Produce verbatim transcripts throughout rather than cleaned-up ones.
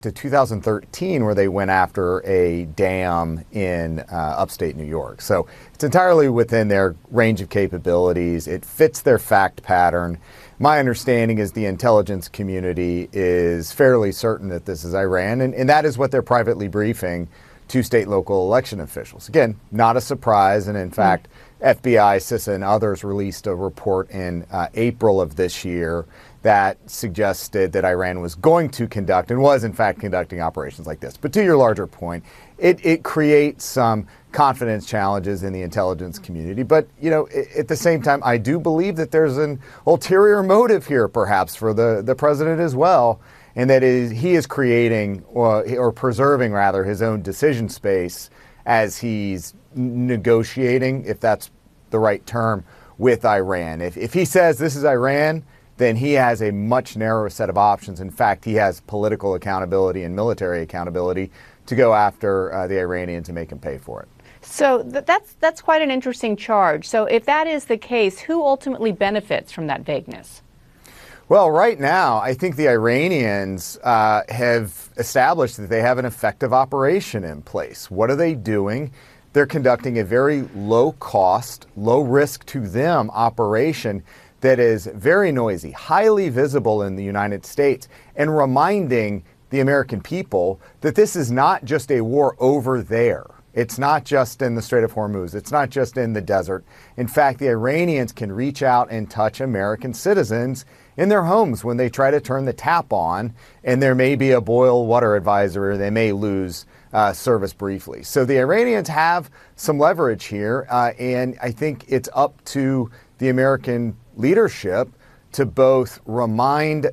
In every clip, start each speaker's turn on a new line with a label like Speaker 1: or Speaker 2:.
Speaker 1: to two thousand thirteen, where they went after a dam in uh, upstate New York. So it's entirely within their range of capabilities. It fits their fact pattern. My understanding is the intelligence community is fairly certain that this is Iran, and, and that is what they're privately briefing to state local election officials. Again, not a surprise, and in mm-hmm. fact, F B I, CISA, and others released a report in uh, April of this year that suggested that Iran was going to conduct and was in fact conducting operations like this. But to your larger point, it, it creates some confidence challenges in the intelligence community. But, you know, at the same time, I do believe that there's an ulterior motive here, perhaps, for the, the president as well, and that is he is creating or, or preserving, rather, his own decision space as he's negotiating, if that's the right term, with Iran. If, if he says this is Iran, then he has a much narrower set of options. In fact, he has political accountability and military accountability to go after uh, the Iranians and make them pay for it.
Speaker 2: So th- that's that's quite an interesting charge. So if that is the case, who ultimately benefits from that vagueness?
Speaker 1: Well, right now, I think the Iranians uh, have established that they have an effective operation in place. What are they doing? They're conducting a very low cost, low risk to them operation that is very noisy, highly visible in the United States, and reminding the American people that this is not just a war over there. It's not just in the Strait of Hormuz. It's not just in the desert. In fact, the Iranians can reach out and touch American citizens in their homes when they try to turn the tap on, and there may be a boil water advisory, or they may lose uh, service briefly. So the Iranians have some leverage here, uh, and I think it's up to the American leadership to both remind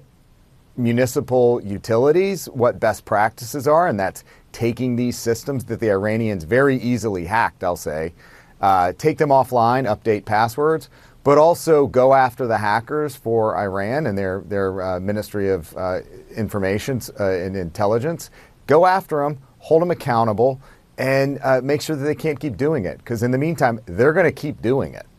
Speaker 1: municipal utilities what best practices are, and that's taking these systems that the Iranians very easily hacked, I'll say, uh, take them offline, update passwords, but also go after the hackers for Iran and their, their uh, Ministry of uh, Information uh, and Intelligence. Go after them, hold them accountable, and uh, make sure that they can't keep doing it, because in the meantime, they're going to keep doing it.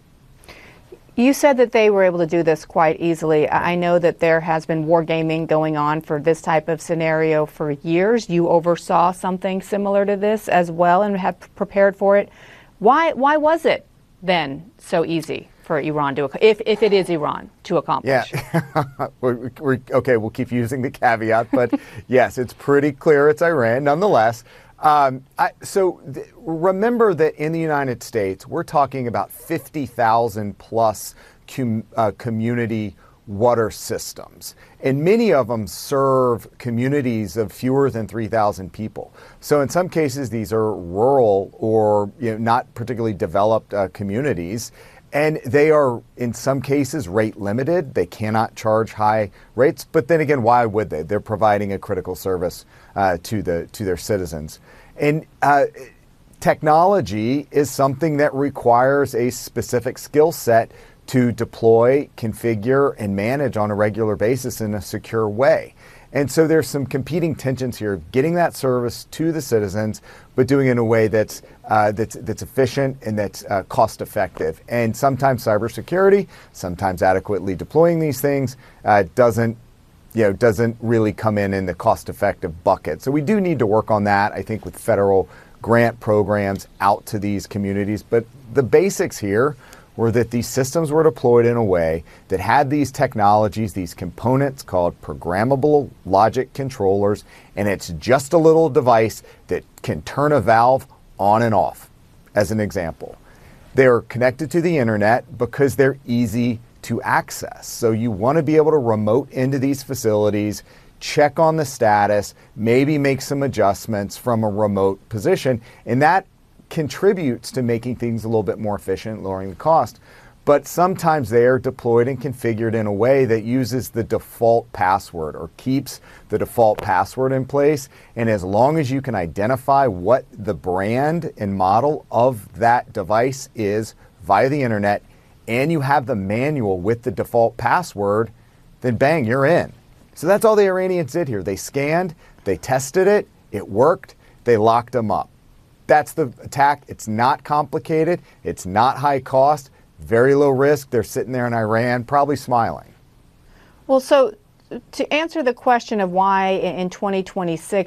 Speaker 2: You said that they were able to do this quite easily. I know that there has been wargaming going on for this type of scenario for years. You oversaw something similar to this as well and have prepared for it. Why why was it then so easy for Iran to, if, if it is Iran, to accomplish?
Speaker 1: Yeah, we're, we're, okay, we'll keep using the caveat, but yes, it's pretty clear it's Iran nonetheless. Um, I, so th- remember that in the United States, we're talking about fifty thousand plus com- uh, community water systems, and many of them serve communities of fewer than three thousand people. So in some cases, these are rural or you know, not particularly developed uh, communities, and they are, in some cases, rate limited. They cannot charge high rates, but then again, why would they? They're providing a critical service uh, to the to their citizens. And uh, technology is something that requires a specific skill set to deploy, configure, and manage on a regular basis in a secure way. And so there's some competing tensions here, getting that service to the citizens, but doing it in a way that's uh, that's that's efficient and that's uh, cost effective. And sometimes cybersecurity, sometimes adequately deploying these things uh, doesn't, you know, doesn't really come in in the cost effective bucket. So we do need to work on that, I think, with federal grant programs out to these communities. But the basics here were that these systems were deployed in a way that had these technologies, these components called programmable logic controllers, and it's just a little device that can turn a valve on and off, as an example. They're connected to the internet because they're easy to access. So you want to be able to remote into these facilities, check on the status, maybe make some adjustments from a remote position, and that contributes to making things a little bit more efficient, lowering the cost. But sometimes they are deployed and configured in a way that uses the default password or keeps the default password in place. And as long as you can identify what the brand and model of that device is via the internet, and you have the manual with the default password, then bang, you're in. So that's all the Iranians did here. They scanned, they tested it, it worked, they locked them up. That's the attack. It's not complicated. It's not high cost, very low risk. They're sitting there in Iran, probably smiling.
Speaker 2: Well, so to answer the question of why in twenty twenty-six